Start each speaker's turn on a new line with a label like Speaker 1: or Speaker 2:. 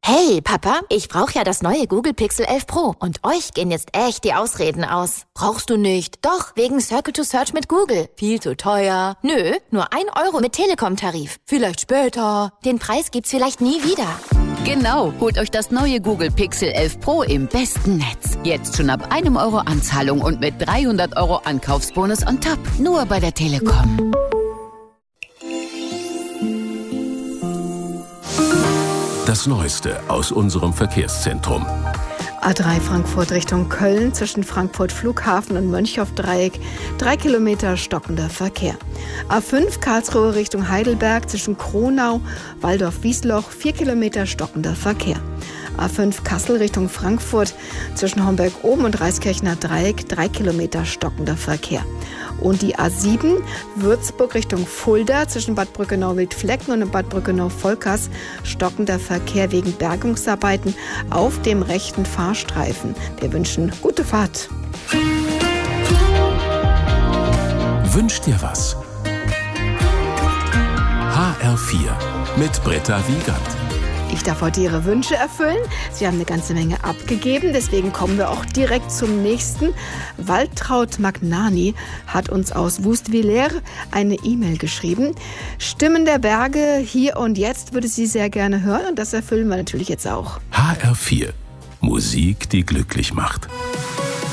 Speaker 1: Hey, Papa, ich brauche ja das neue Google Pixel 11 Pro und euch gehen jetzt echt die Ausreden aus. Brauchst du nicht? Doch, wegen Circle to Search mit Google. Viel zu teuer. Nö, nur 1 Euro mit Telekom-Tarif. Vielleicht später. Den Preis gibt's vielleicht nie wieder.
Speaker 2: Genau, holt euch das neue Google Pixel 11 Pro im besten Netz. Jetzt schon ab 1 Euro Anzahlung und mit 300 Euro Ankaufsbonus on top. Nur bei der Telekom.
Speaker 3: Das Neueste aus unserem Verkehrszentrum.
Speaker 4: A3 Frankfurt Richtung Köln zwischen Frankfurt Flughafen und Mönchhoff-Dreieck 3 Kilometer stockender Verkehr. A5 Karlsruhe Richtung Heidelberg zwischen Kronau, Waldorf-Wiesloch 4 Kilometer stockender Verkehr. A5 Kassel Richtung Frankfurt zwischen Homberg-Oben und Reiskirchner Dreieck 3 Kilometer stockender Verkehr. Und die A7 Würzburg Richtung Fulda zwischen Bad Brückenau-Wildflecken und Bad Brückenau-Volkers stockender Verkehr wegen Bergungsarbeiten auf dem rechten Fahrstreifen. Wir wünschen gute Fahrt.
Speaker 3: Wünsch dir was? HR4 mit Britta Wiegand.
Speaker 4: Ich darf heute Ihre Wünsche erfüllen. Sie haben eine ganze Menge abgegeben, deswegen kommen wir auch direkt zum nächsten. Waltraud Magnani hat uns aus Wust-Villers eine E-Mail geschrieben. Stimmen der Berge, hier und jetzt würde sie sehr gerne hören und das erfüllen wir natürlich jetzt auch.
Speaker 3: HR4, Musik, die glücklich macht.